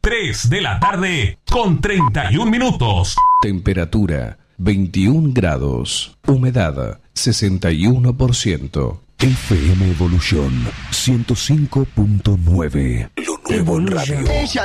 3 de la tarde con 31 minutos. Temperatura 21 grados. Humedad 61%. FM Evolución 105.9. Lo nuevo en radio. Ella